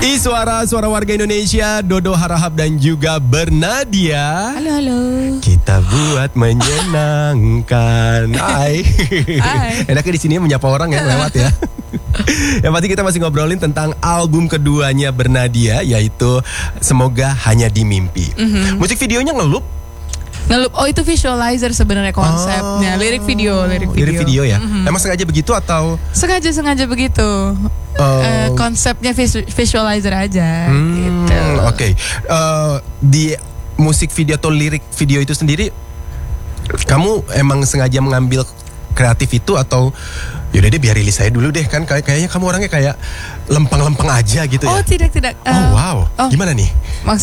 Suara warga Indonesia, Dodo Harahap dan juga Bernadia. Halo, halo. Kita buat menyenangkan. Hai. Enaknya di sini menyapa orang yang lewat ya. Yang pasti kita masih ngobrolin tentang album keduanya Bernadia, yaitu Semoga Hanya di Mimpi. Musik videonya ngelup. Oh, itu visualizer sebenarnya konsepnya. Lirik video Ya. Emang sengaja begitu atau? Sengaja begitu. Konsepnya visualizer aja. Gitu. Oke. Di musik video atau lirik video itu sendiri, kamu emang sengaja mengambil kreatif itu atau yaudah deh biar rilis saya dulu deh, kan kayaknya kamu orangnya kayak lempeng-lempeng aja gitu ya? Oh, tidak. Oh wow, gimana nih?